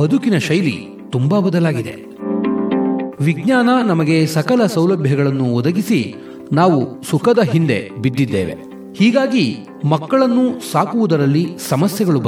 ಬದುಕಿನ ಶೈಲಿ ತುಂಬಾ ಬದಲಾಗಿದೆ. ವಿಜ್ಞಾನ ನಮಗೆ ಸಕಲ ಸೌಲಭ್ಯಗಳನ್ನು ಒದಗಿಸಿ ನಾವು ಸುಖದ ಹಿಂದೆ ಬಿದ್ದಿದ್ದೇವೆ. ಹೀಗಾಗಿ ಮಕ್ಕಳನ್ನು ಸಾಕುವುದರಲ್ಲಿ ಸಮಸ್ಯೆಗಳು